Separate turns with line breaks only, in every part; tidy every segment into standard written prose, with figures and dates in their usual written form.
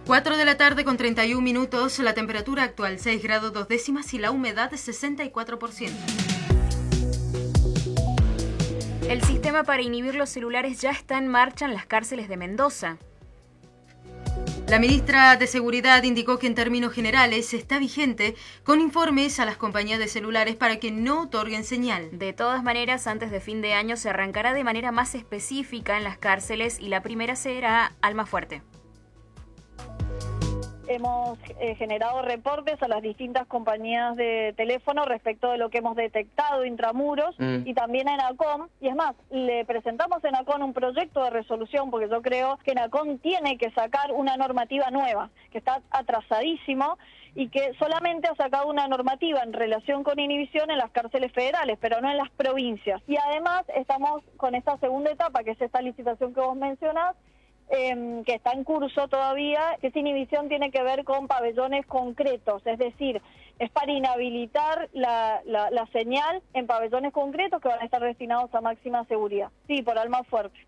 4 de la tarde con 31 minutos, la temperatura actual 6 grados 2 décimas y la humedad 64%.
El sistema para inhibir los celulares ya está en marcha en las cárceles de Mendoza.
La ministra de Seguridad indicó que en términos generales está vigente con informes a las compañías de celulares para que no otorguen señal.
De todas maneras, antes de fin de año se arrancará de manera más específica en las cárceles y la primera será Almafuerte.
Hemos generado reportes a las distintas compañías de teléfono respecto de lo que hemos detectado intramuros y también en ENACOM. Y es más, le presentamos a ENACOM un proyecto de resolución porque yo creo que ENACOM tiene que sacar una normativa nueva, que está atrasadísimo y que solamente ha sacado una normativa en relación con inhibición en las cárceles federales, pero no en las provincias. Y además estamos con esta segunda etapa, que es esta licitación que vos mencionás, que está en curso todavía, que esa inhibición tiene que ver con pabellones concretos, es decir, es para inhabilitar la señal en pabellones concretos que van a estar destinados a máxima seguridad. Sí, por Almafuerte.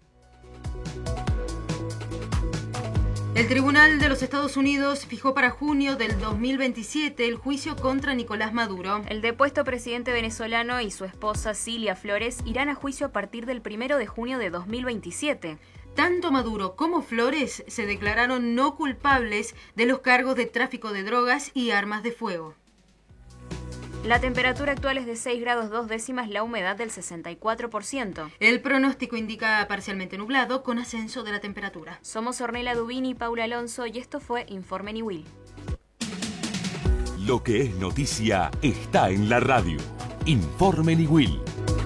El Tribunal de los Estados Unidos fijó para junio del 2027 el juicio contra Nicolás Maduro.
El depuesto presidente venezolano y su esposa Cilia Flores irán a juicio a partir del 1 de junio de 2027.
Tanto Maduro como Flores se declararon no culpables de los cargos de tráfico de drogas y armas de fuego.
La temperatura actual es de 6 grados 2 décimas, la humedad del 64%.
El pronóstico indica parcialmente nublado con ascenso de la temperatura.
Somos Ornella Dubini y Paula Alonso y esto fue Informe Niwil.
Lo que es noticia está en la radio. Informe Niwil.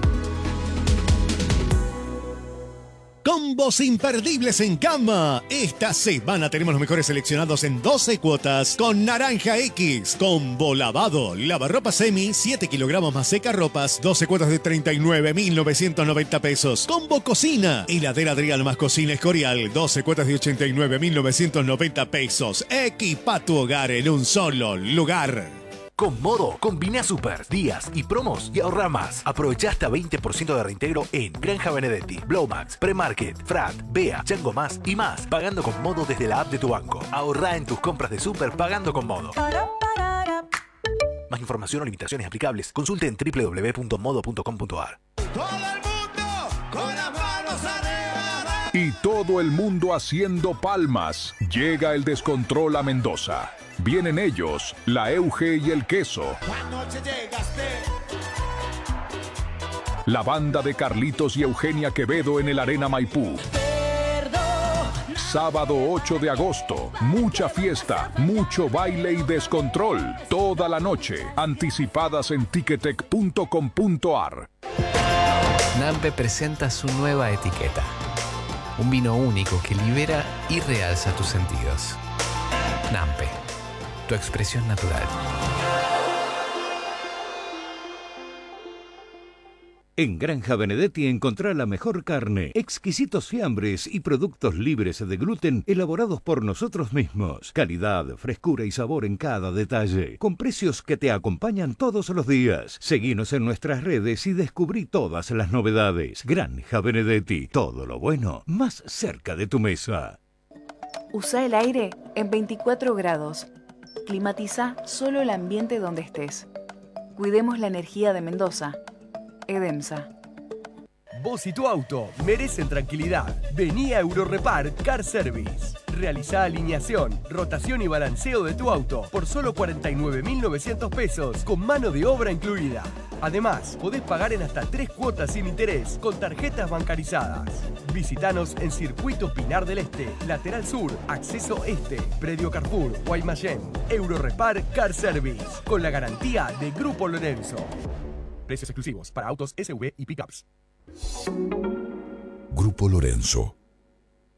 Combos imperdibles en cama. Esta semana tenemos los mejores seleccionados en 12 cuotas con Naranja X. Combo lavado, lavarropa semi, 7 kilogramos más secarropas, 12 cuotas de 39.990 pesos. Combo cocina, heladera Adrián más cocina Escorial, 12 cuotas de 89.990 pesos. Equipa tu hogar en un solo lugar.
Con Modo, combina super, días y promos y ahorra más. Aprovecha hasta 20% de reintegro en Granja Benedetti, Blowmax, Premarket, Frat, Bea, Chango Más y más. Pagando con Modo desde la app de tu banco. Ahorra en tus compras de super pagando con Modo. Más información o limitaciones aplicables. Consulte en www.modo.com.ar.
¡Todo el mundo con las manos arriba!
Y todo el mundo haciendo palmas. Llega el descontrol a Mendoza. Vienen ellos, la Euge y el Queso.
Anoche llegaste.
La banda de Carlitos y Eugenia Quevedo en el Arena Maipú. Sábado 8 de agosto, mucha fiesta, mucho baile y descontrol. Toda la noche, anticipadas en ticketek.com.ar.
Nampe presenta su nueva etiqueta. Un vino único que libera y realza tus sentidos. Nampe, tu expresión natural.
En Granja Benedetti encontrá la mejor carne, exquisitos fiambres y productos libres de gluten elaborados por nosotros mismos. Calidad, frescura y sabor en cada detalle, con precios que te acompañan todos los días. Seguinos en nuestras redes y descubrí todas las novedades. Granja Benedetti, todo lo bueno más cerca de tu mesa.
Usa el aire en 24 grados. Climatiza solo el ambiente donde estés. Cuidemos la energía de Mendoza. Edemsa.
Vos y tu auto merecen tranquilidad. Vení a Eurorepar Car Service. Realizá alineación, rotación y balanceo de tu auto por solo 49.900 pesos con mano de obra incluida. Además, podés pagar en hasta 3 cuotas sin interés con tarjetas bancarizadas. Visítanos en Circuito Pinar del Este, Lateral Sur, Acceso Este, Predio Carrefour, Guaymallén. Eurorepar Car Service con la garantía de Grupo Lorenzo. Precios exclusivos para autos SUV y pickups.
Grupo Lorenzo.